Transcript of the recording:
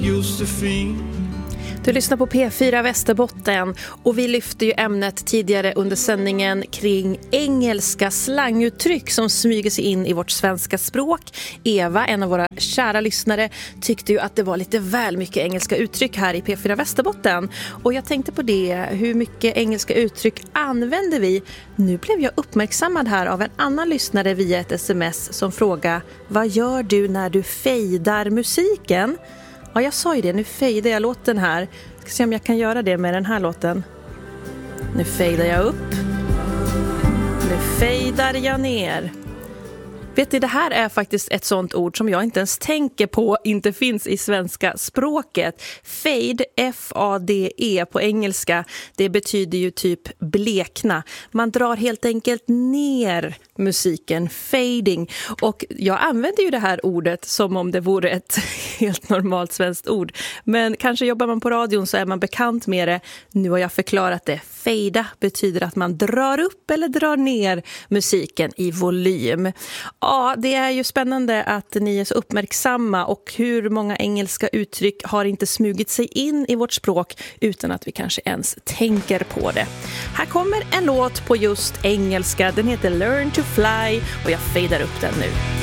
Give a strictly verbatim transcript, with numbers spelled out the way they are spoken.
Josefin. Du lyssnar på P fyra Västerbotten och vi lyfte ju ämnet tidigare under sändningen kring engelska slanguttryck som smyger sig in i vårt svenska språk. Eva, en av våra kära lyssnare, tyckte ju att det var lite väl mycket engelska uttryck här i P fyra Västerbotten. Och jag tänkte på det, hur mycket engelska uttryck använder vi? Nu blev jag uppmärksammad här av en annan lyssnare via ett sms som frågar: vad gör du när du fejdar musiken? Ja, jag sa ju det. Nu fejdar jag låten här. Ska se om jag kan göra det med den här låten. Nu fejdar jag upp. Nu fejdar jag ner. Vet du, det här är faktiskt ett sånt ord som jag inte ens tänker på inte finns i svenska språket. Fade, F A D E på engelska, det betyder ju typ blekna. Man drar helt enkelt ner musiken, fading. Och jag använder ju det här ordet som om det vore ett helt normalt svenskt ord. Men kanske jobbar man på radion så är man bekant med det. Nu har jag förklarat det. Fada betyder att man drar upp eller drar ner musiken i volym. Ja, det är ju spännande att ni är så uppmärksamma, och hur många engelska uttryck har inte smugit sig in i vårt språk utan att vi kanske ens tänker på det. Här kommer en låt på just engelska. Den heter Learn to Fly och jag fejdar upp den nu.